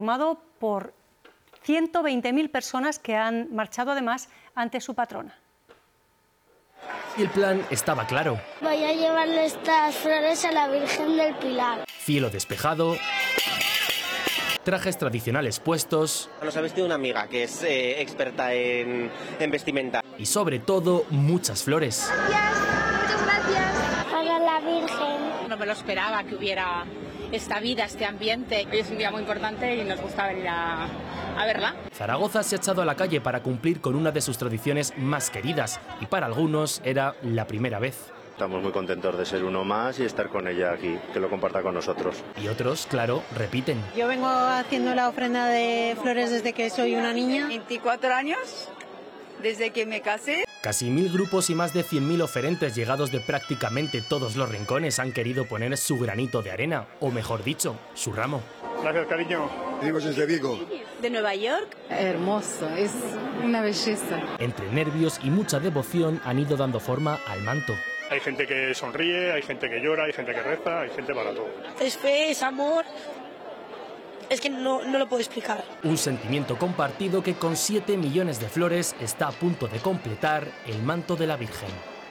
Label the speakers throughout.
Speaker 1: Formado por 120.000 personas que han marchado además ante su patrona.
Speaker 2: Y el plan estaba claro.
Speaker 3: Voy a llevarle estas flores a la Virgen del Pilar.
Speaker 2: Cielo despejado, trajes tradicionales puestos.
Speaker 4: Nos ha vestido una amiga que es experta en vestimenta.
Speaker 2: Y sobre todo, muchas flores.
Speaker 3: Gracias, muchas gracias. Para la Virgen.
Speaker 5: No me lo esperaba que hubiera esta vida, este ambiente. Hoy es un día muy importante y nos gusta venir a verla.
Speaker 2: Zaragoza se ha echado a la calle para cumplir con una de sus tradiciones más queridas y para algunos era la primera vez.
Speaker 6: Estamos muy contentos de ser uno más y estar con ella aquí, que lo comparta con nosotros.
Speaker 2: Y otros, claro, repiten.
Speaker 7: Yo vengo haciendo la ofrenda de flores desde que soy una niña.
Speaker 8: 24 años, desde que me casé.
Speaker 2: Casi 1000 grupos y más de 100.000 oferentes llegados de prácticamente todos los rincones han querido poner su granito de arena, o mejor dicho, su ramo.
Speaker 9: Gracias, cariño.
Speaker 10: Venimos desde Vigo.
Speaker 8: ¿De Nueva York?
Speaker 7: Hermoso, es una belleza.
Speaker 2: Entre nervios y mucha devoción han ido dando forma al manto.
Speaker 9: Hay gente que sonríe, hay gente que llora, hay gente que reza, hay gente para todo.
Speaker 11: Es fe, es amor. Es que no lo puedo explicar.
Speaker 2: Un sentimiento compartido que con 7 millones de flores está a punto de completar el manto de la Virgen.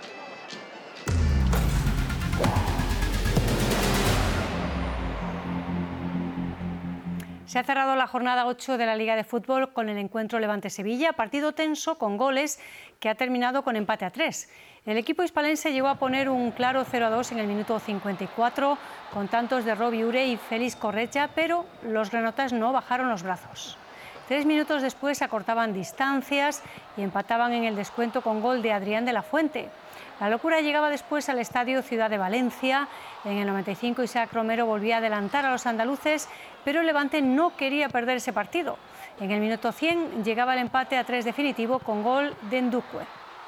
Speaker 1: Se ha cerrado la jornada 8 de la Liga de Fútbol con el encuentro Levante-Sevilla, partido tenso con goles que ha terminado con empate a 3. El equipo hispalense llegó a poner un claro 0-2 en el minuto 54 con tantos de Robbie Ure y Félix Correcha, pero los granotas no bajaron los brazos. 3 minutos después acortaban distancias y empataban en el descuento con gol de Adrián de la Fuente. La locura llegaba después al estadio Ciudad de Valencia. En el 95 Isaac Romero volvía a adelantar a los andaluces, pero el Levante no quería perder ese partido. En el minuto 100 llegaba el empate a 3 definitivo con gol de Ndukwe.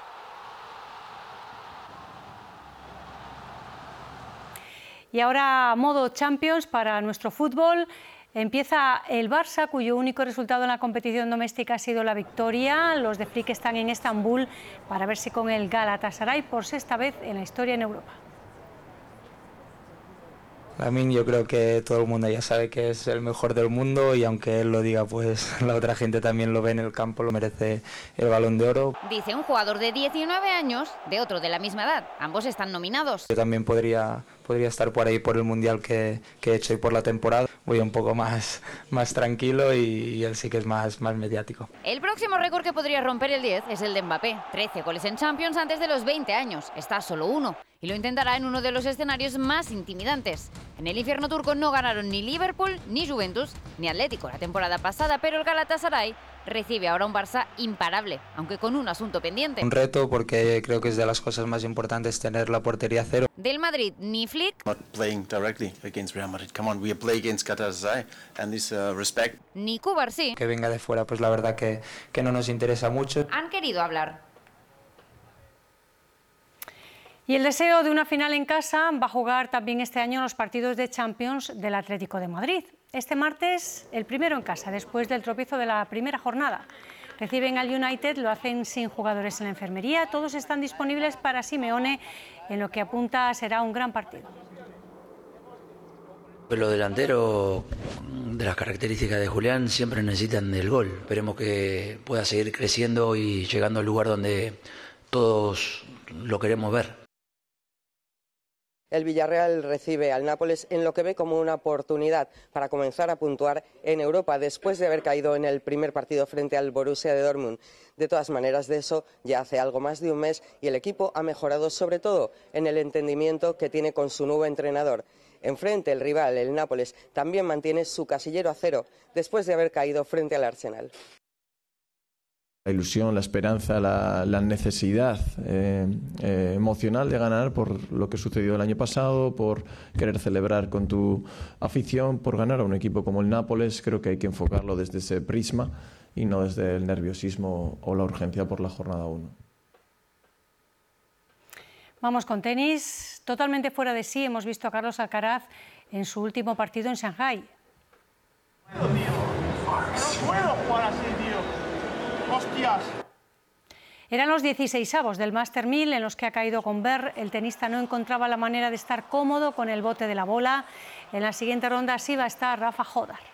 Speaker 1: Y ahora modo Champions para nuestro fútbol. Empieza el Barça, cuyo único resultado en la competición doméstica ha sido la victoria. Los de Flick están en Estambul para verse con el Galatasaray por sexta vez en la historia en Europa.
Speaker 12: Lamine, yo creo que todo el mundo ya sabe que es el mejor del mundo y aunque él lo diga, pues la otra gente también lo ve en el campo, lo merece el Balón de Oro.
Speaker 13: Dice un jugador de 19 años, de otro de la misma edad. Ambos están nominados.
Speaker 12: Yo también podría estar por ahí por el Mundial que he hecho y por la temporada. Voy un poco más tranquilo y él sí que es más mediático.
Speaker 13: El próximo récord que podría romper el 10 es el de Mbappé. 13 goles en Champions antes de los 20 años. Está a solo uno y lo intentará en uno de los escenarios más intimidantes. En el infierno turco no ganaron ni Liverpool, ni Juventus, ni Atlético la temporada pasada, pero el Galatasaray recibe ahora un Barça imparable, aunque con un asunto pendiente.
Speaker 12: Un reto porque creo que es de las cosas más importantes tener la portería cero.
Speaker 13: Del Madrid, ni Flick, ni Cubarsí,
Speaker 12: que venga de fuera, pues la verdad que no nos interesa mucho.
Speaker 13: Han querido hablar.
Speaker 1: Y el deseo de una final en casa va a jugar también este año los partidos de Champions del Atlético de Madrid. Este martes, el primero en casa, después del tropiezo de la primera jornada. Reciben al United, lo hacen sin jugadores en la enfermería. Todos están disponibles para Simeone, en lo que apunta será un gran partido.
Speaker 14: Los delanteros, de las características de Julián, siempre necesitan del gol. Esperemos que pueda seguir creciendo y llegando al lugar donde todos lo queremos ver.
Speaker 15: El Villarreal recibe al Nápoles en lo que ve como una oportunidad para comenzar a puntuar en Europa después de haber caído en el primer partido frente al Borussia de Dortmund. De todas maneras, de eso ya hace algo más de un mes y el equipo ha mejorado sobre todo en el entendimiento que tiene con su nuevo entrenador. Enfrente, el rival, el Nápoles, también mantiene su casillero a cero después de haber caído frente al Arsenal.
Speaker 16: La ilusión, la esperanza, la necesidad emocional de ganar por lo que sucedió el año pasado, por querer celebrar con tu afición, por ganar a un equipo como el Nápoles. Creo que hay que enfocarlo desde ese prisma y no desde el nerviosismo o la urgencia por la jornada 1.
Speaker 1: Vamos con tenis. Totalmente fuera de sí hemos visto a Carlos Alcaraz en su último partido en Shanghái.
Speaker 9: No puedo jugar así, tío. ¡Hostias!
Speaker 1: Eran los 16avos del Master 1000 en los que ha caído con Berr. El tenista no encontraba la manera de estar cómodo con el bote de la bola. En la siguiente ronda sí va a estar Rafa Hodar.